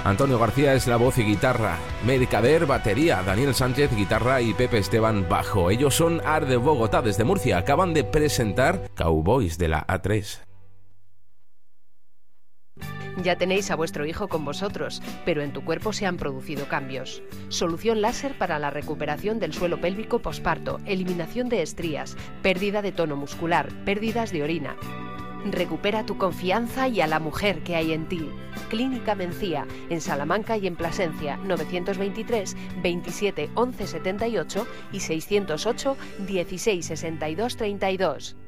Antonio García es la voz y guitarra, Mercader batería, Daniel Sánchez guitarra y Pepe Esteban bajo. Ellos son Art de Bogotá desde Murcia. Acaban de presentar Cowboys de la A3. Ya tenéis a vuestro hijo con vosotros, pero en tu cuerpo se han producido cambios. Solución láser para la recuperación del suelo pélvico posparto, eliminación de estrías, pérdida de tono muscular, pérdidas de orina. Recupera tu confianza y a la mujer que hay en ti. Clínica Mencía, en Salamanca y en Plasencia, 923 27 11 78 y 608 16 62 32.